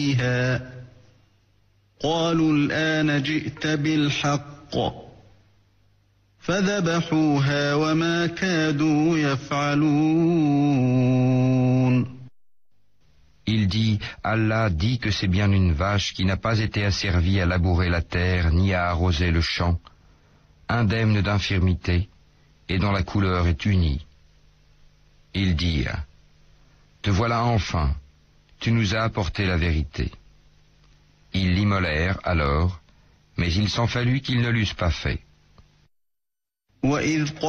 فيها قالوا الآن جئت بالحق فذبحوها وما كادوا يفعلون. Il dit, Allah dit que c'est bien une vache qui n'a pas été asservie à labourer la terre ni à arroser le champ, indemne d'infirmité, et dont la couleur est unie. Ils dirent, te voilà enfin, tu nous as apporté la vérité. Ils l'immolèrent alors, mais il s'en fallut qu'ils ne l'eussent pas fait.